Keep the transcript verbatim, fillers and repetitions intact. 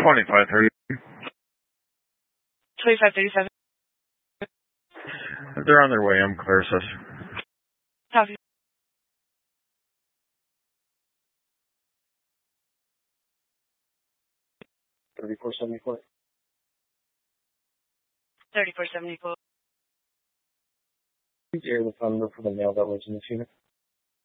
twenty-five thirty. twenty-five thirty-seven. If they're on their way, I'm clear, sis. Copy. thirty-four seventy-four. thirty-four seventy-four. Please hear the phone number for the mail that was in the unit.